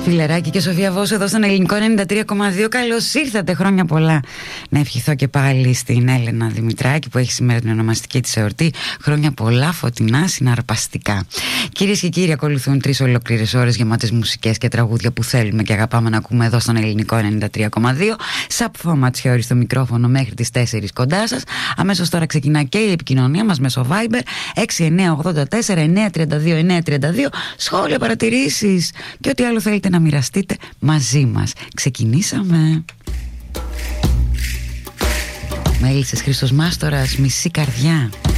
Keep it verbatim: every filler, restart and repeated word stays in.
Φιλεράκη και Σοφία Βόσο εδώ στον Ελληνικό ενενήντα τρία κόμμα δύο. Καλώς ήρθατε, χρόνια πολλά. Να ευχηθώ και πάλι στην Έλενα Δημητράκη που έχει σήμερα την ονομαστική της εορτή. Χρόνια πολλά, φωτεινά, συναρπαστικά. Κυρίες και κύριοι, ακολουθούν τρεις ολόκληρες ώρες γεμάτες μουσικές και τραγούδια που θέλουμε και αγαπάμε να ακούμε εδώ στον Ελληνικό ενενήντα τρία κόμμα δύο. Σαπφό Ματσιώρη στο μικρόφωνο μέχρι τις τέσσερις κοντά σας. Αμέσως τώρα ξεκινά και η επικοινωνία μας μέσω Viber έξι εννιά ογδόντα τέσσερα εννιά τριάντα δύο εννιά τριάντα δύο. Σχόλια, παρατηρήσεις και ό,τι άλλο θέλετε να μοιραστείτε μαζί μας. Ξεκινήσαμε. Μέλισσες Χρήστος Μάστορας, μισή καρδιά.